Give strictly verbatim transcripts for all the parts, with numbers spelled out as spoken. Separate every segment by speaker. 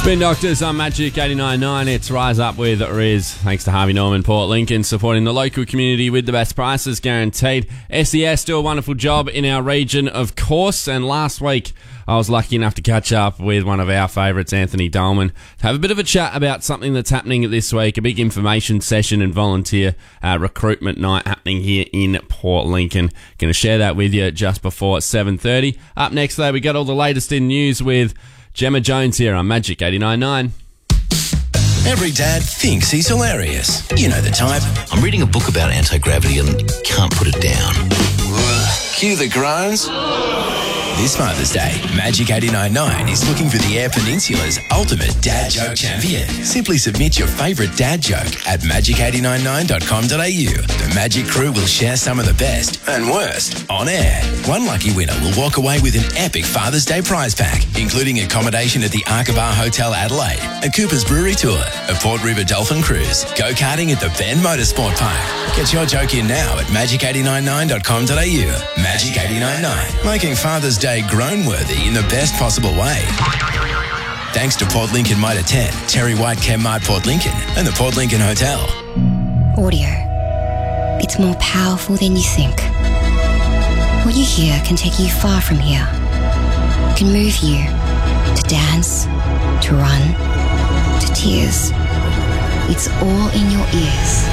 Speaker 1: Spin Doctors on Magic eighty-nine point nine. It's Rise Up with Riz. Thanks to Harvey Norman, Port Lincoln, supporting the local community with the best prices guaranteed. S E S do a wonderful job in our region, of course. And last week, I was lucky enough to catch up with one of our favourites, Anthony Dolman, to have a bit of a chat about something that's happening this week, a big information session and volunteer uh, recruitment night happening here in Port Lincoln. Going to share that with you just before seven thirty. Up next, though, we got all the latest in news with Gemma Jones here on Magic eighty-nine point nine.
Speaker 2: Every dad thinks he's hilarious. You know the type.
Speaker 3: I'm reading a book about anti-gravity and can't put it down.
Speaker 2: Cue the groans. This Father's Day, Magic eighty-nine point nine is looking for the Eyre Peninsula's ultimate dad joke champion. Simply submit your favourite dad joke at magic eight nine nine dot com dot a u. The Magic crew will share some of the best and worst on air. One lucky winner will walk away with an epic Father's Day prize pack, including accommodation at the Arkabar Hotel Adelaide, a Cooper's Brewery tour, a Port River Dolphin cruise, go-karting at the Bend Motorsport Park. Get your joke in now at magic eight nine nine dot com dot a u. Magic eighty-nine point nine, making Father's Day grown-worthy in the best possible way. Thanks to Port Lincoln Motor ten, Terry White Chemmart Port Lincoln, and the Port Lincoln Hotel.
Speaker 4: Audio. It's more powerful than you think. What you hear can take you far from here. It can move you to dance, to run, to tears. It's all in your ears.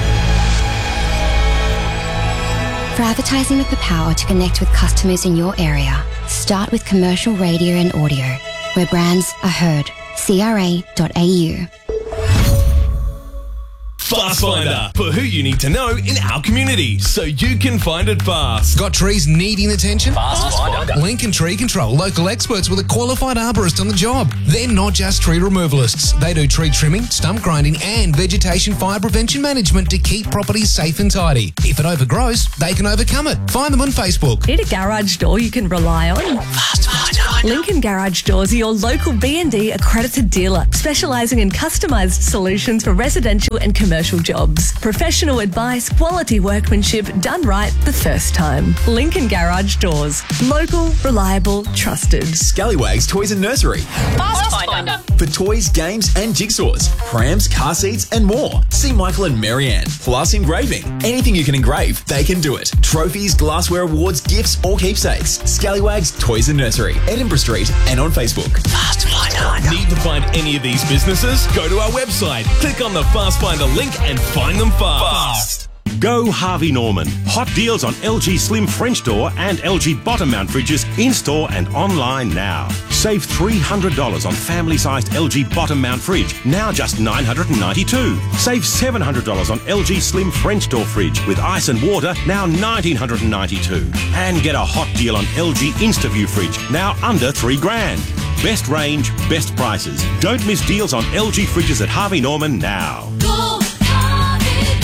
Speaker 4: For advertising with the power to connect with customers in your area, start with commercial radio and audio, where brands are heard. C R A dot A U.
Speaker 5: Fast Finder, for who you need to know in our community, so you can find it fast.
Speaker 6: Got trees needing attention?
Speaker 5: Fast Finder.
Speaker 6: Lincoln Tree Control, local experts with a qualified arborist on the job. They're not just tree removalists. They do tree trimming, stump grinding and vegetation fire prevention management to keep properties safe and tidy. If it overgrows, they can overcome it. Find them on Facebook.
Speaker 7: Need a garage door you can rely on?
Speaker 6: Fast Finder.
Speaker 7: Lincoln Garage Doors are your local B and D accredited dealer, specialising in customised solutions for residential and commercial jobs. Professional advice, quality workmanship, done right the first time. Lincoln Garage Doors. Local, reliable, trusted.
Speaker 8: Scallywags Toys and Nursery.
Speaker 7: Fast Finder.
Speaker 8: For toys, games and jigsaws, prams, car seats and more. See Michael and Marianne. Plus engraving. Anything you can engrave, they can do it. Trophies, glassware awards, gifts or keepsakes. Scallywags Toys and Nursery. Edinburgh Street and on Facebook.
Speaker 6: Fast Finder.
Speaker 5: Need to find any of these businesses? Go to our website, click on the Fast Finder link and find them fast.
Speaker 9: Go Harvey Norman. Hot deals on L G Slim French door and L G bottom mount fridges in-store and online now. Save three hundred dollars on family-sized L G bottom mount fridge, now just nine hundred ninety-two dollars. Save seven hundred dollars on L G Slim French door fridge with ice and water, now one thousand nine hundred ninety-two dollars. And get a hot deal on L G InstaView fridge, now under three grand. Best range, best prices. Don't miss deals on L G fridges at Harvey Norman now.
Speaker 2: Go, Harvey,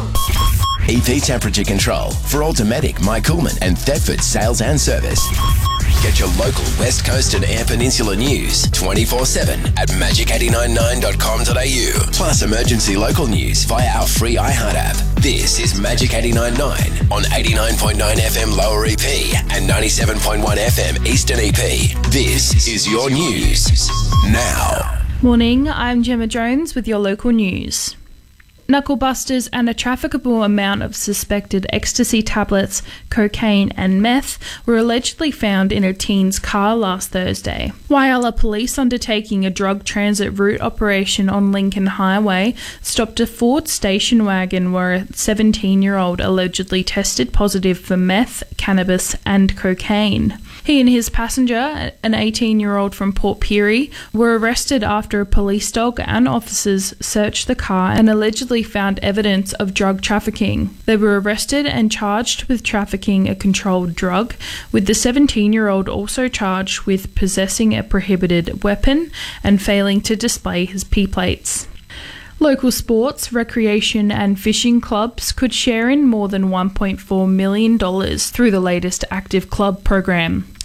Speaker 2: go! E P Temperature Control for Automatic, Mike Coolman and Thetford Sales and Service. Get your local West Coast and Eyre Peninsula news twenty-four seven at magic eight nine nine dot com dot a u. Plus emergency local news via our free iHeart app. This is Magic eighty-nine point nine on eighty-nine point nine F M Lower E P and ninety-seven point one F M Eastern E P. This is your news now.
Speaker 10: Morning, I'm Gemma Jones with your local news. Knucklebusters and a trafficable amount of suspected ecstasy tablets, cocaine and meth were allegedly found in a teen's car last Thursday. Whyalla police undertaking a drug transit route operation on Lincoln Highway stopped a Ford station wagon where a seventeen-year-old allegedly tested positive for meth, cannabis and cocaine. He and his passenger, an eighteen-year-old from Port Pirie, were arrested after a police dog and officers searched the car and allegedly found evidence of drug trafficking. They were arrested and charged with trafficking a controlled drug, with the seventeen-year-old also charged with possessing a prohibited weapon and failing to display his P-plates. Local sports, recreation and fishing clubs could share in more than one point four million dollars through the latest Active Club program.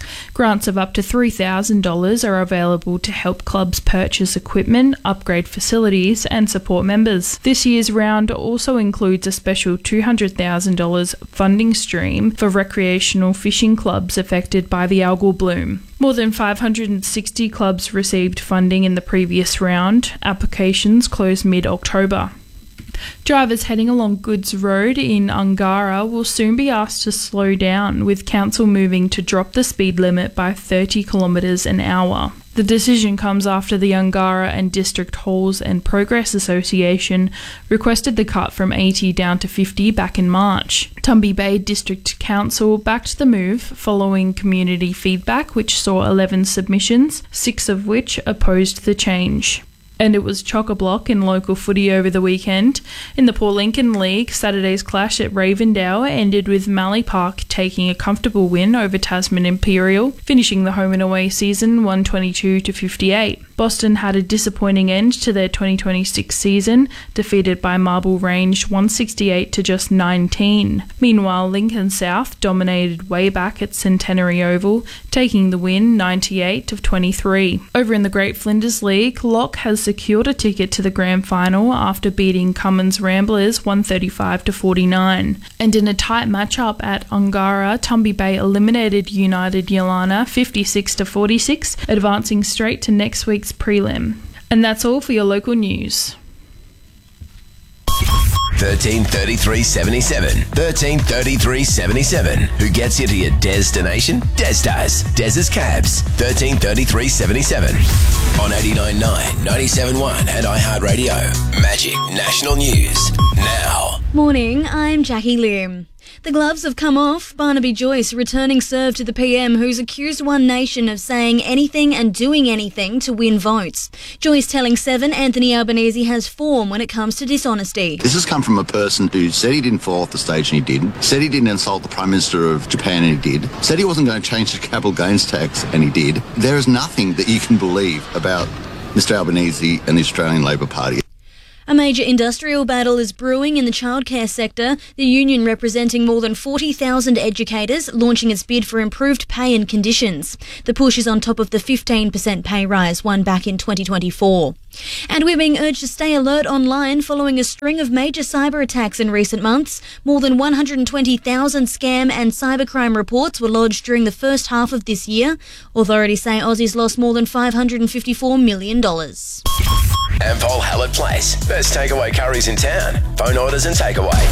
Speaker 10: Grants of up to three thousand dollars are available to help clubs purchase equipment, upgrade facilities and support members. This year's round also includes a special two hundred thousand dollars funding stream for recreational fishing clubs affected by the algal bloom. More than five hundred sixty clubs received funding in the previous round. Applications closed mid-October. Drivers heading along Goods Road in Ungara will soon be asked to slow down, with council moving to drop the speed limit by thirty kilometres an hour. The decision comes after the Ungara and District Halls and Progress Association requested the cut from eighty down to fifty back in March. Tumby Bay District Council backed the move following community feedback, which saw eleven submissions, six of which opposed the change. And it was chock-a-block in local footy over the weekend. In the Port Lincoln League, Saturday's clash at Ravendale ended with Mallee Park taking a comfortable win over Tasman Imperial, finishing the home and away season one twenty-two to fifty-eight. Boston had a disappointing end to their twenty twenty-six season, defeated by Marble Range one sixty-eight to just nineteen. Meanwhile, Lincoln South dominated way back at Centenary Oval, taking the win ninety-eight to twenty-three. Over in the Great Flinders League, Locke has secured a ticket to the grand final after beating Cummins Ramblers one thirty-five to forty-nine. And in a tight matchup at Ungara, Tumby Bay eliminated United Yalana fifty-six to forty-six, advancing straight to next week's prelim. And that's all for your local news.
Speaker 2: thirteen thirty-three seventy-seven. thirteen thirty-three seventy-seven. Who gets you to your destination? Des does. Des's Cabs. thirteen thirty-three seventy-seven. On eighty-nine point nine, ninety-seven point one and iHeartRadio. Magic National News. Now.
Speaker 11: Morning, I'm Jackie Lim. The gloves have come off. Barnaby Joyce returning serve to the P M, who's accused One Nation of saying anything and doing anything to win votes. Joyce telling Seven Anthony Albanese has form when it comes to dishonesty.
Speaker 12: This has come from a person who said he didn't fall off the stage and he didn't, said he didn't insult the Prime Minister of Japan and he did, said he wasn't going to change the capital gains tax and he did. There is nothing that you can believe about Mister Albanese and the Australian Labor Party.
Speaker 11: A major industrial battle is brewing in the childcare sector, the union representing more than forty thousand educators launching its bid for improved pay and conditions. The push is on top of the fifteen percent pay rise won back in twenty twenty-four. And we're being urged to stay alert online following a string of major cyber attacks in recent months. More than one hundred twenty thousand scam and cybercrime reports were lodged during the first half of this year. Authorities say Aussies lost more than five hundred fifty-four million dollars.
Speaker 2: Ampol Hallett Place. Best takeaway curries in town. Phone orders and takeaway.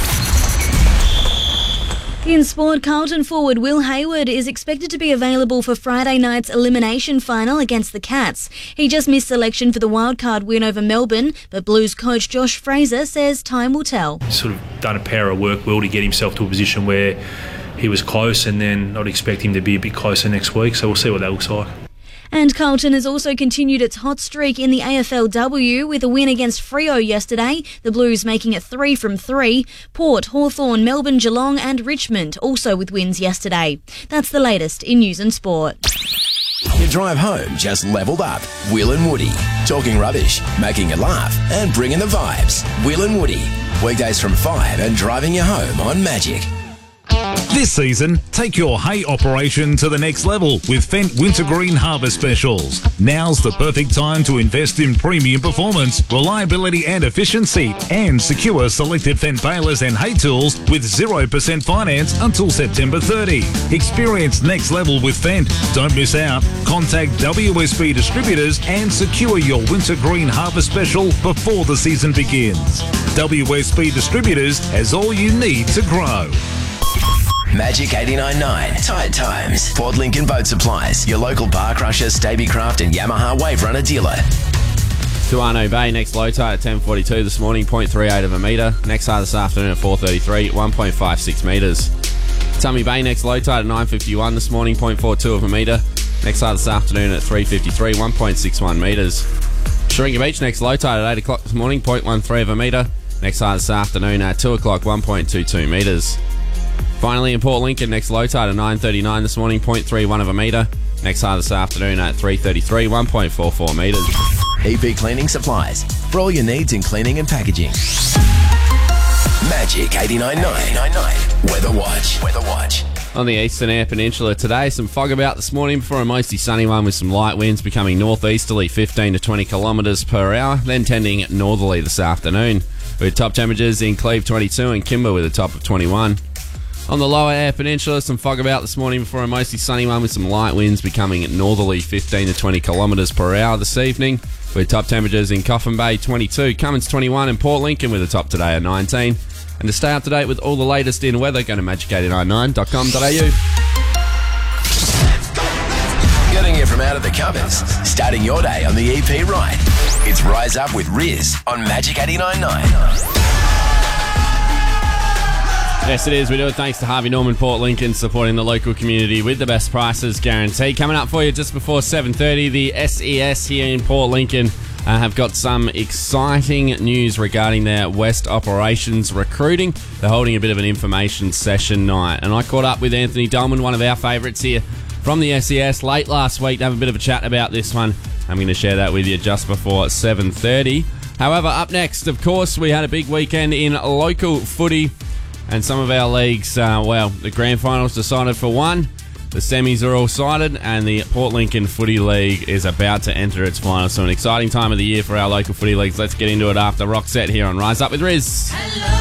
Speaker 11: In sport, Carlton forward Will Hayward is expected to be available for Friday night's elimination final against the Cats. He just missed selection for the wildcard win over Melbourne, but Blues coach Josh Fraser says time will tell.
Speaker 13: Sort of done a power of work well to get himself to a position where he was close, and then I'd expect him to be a bit closer next week, so we'll see what that looks like.
Speaker 11: And Carlton has also continued its hot streak in the A F L W with a win against Freo yesterday, the Blues making it three from three. Port, Hawthorn, Melbourne, Geelong and Richmond also with wins yesterday. That's the latest in news and sport.
Speaker 2: Your drive home just levelled up. Will and Woody. Talking rubbish, making you laugh and bringing the vibes. Will and Woody. Weekdays from five and driving you home on Magic.
Speaker 14: This season, take your hay operation to the next level with Fendt Wintergreen Harvest Specials. Now's the perfect time to invest in premium performance, reliability and efficiency, and secure selected Fendt balers and hay tools with zero percent finance until September thirtieth. Experience next level with Fendt. Don't miss out. Contact W S B Distributors and secure your Wintergreen Harvest Special before the season begins. W S B Distributors has all you need to grow.
Speaker 2: Magic eighty-nine point nine. Tide Times. Port Lincoln Boat Supplies. Your local bar crusher, Stabicraft and Yamaha Wave Runner dealer.
Speaker 1: To Arno Bay, next low tide at ten forty-two this morning, zero point three eight of a metre. Next high this afternoon at four thirty-three, one point five six metres. Tummy Bay, next low tide at nine fifty-one this morning, zero point four two of a metre. Next high this afternoon at three fifty-three, one point six one metres. Shringa Beach, next low tide at eight o'clock this morning, zero point one three of a metre. Next high this afternoon at two o'clock, one point two two metres. Finally, in Port Lincoln, next low tide at nine thirty-nine this morning, zero point three one of a metre. Next high this afternoon at three thirty-three, one point four four metres.
Speaker 2: E P Cleaning Supplies. For all your needs in cleaning and packaging. Magic eighty-nine point nine. Weather Watch. Weather Watch.
Speaker 1: On the eastern Eyre Peninsula today, some fog about this morning before a mostly sunny one with some light winds becoming northeasterly fifteen to twenty kilometres per hour, then tending northerly this afternoon, with top temperatures in Cleve twenty-two and Kimber with a top of twenty-one. On the lower Eyre Peninsula, some fog about this morning before a mostly sunny one with some light winds becoming northerly fifteen to twenty kilometres per hour this evening, with top temperatures in Coffin Bay twenty-two, Cummins twenty-one and Port Lincoln with a top today of nineteen. And to stay up to date with all the latest in weather, go to magic eight nine nine dot com dot a u.
Speaker 2: Getting you from out of the covers, starting your day on the E P right. It's Rise Up with Riz on Magic eighty-nine point nine.
Speaker 1: Yes, it is. We do it thanks to Harvey Norman Port Lincoln, supporting the local community with the best prices guaranteed. Coming up for you just before seven thirty, the S E S here in Port Lincoln Uh, have got some exciting news regarding their West operations recruiting. They're holding a bit of an information session night, and I caught up with Anthony Dolman, one of our favourites here from the S E S, late last week to have a bit of a chat about this one. I'm going to share that with you just before seven thirty. However, up next, of course, we had a big weekend in local footy, and some of our leagues, uh, well, the grand finals decided for one. The semis are all sided, and the Port Lincoln Footy League is about to enter its final. So an exciting time of the year for our local footy leagues. Let's get into it after Roxette here on Rise Up with Riz. Hello.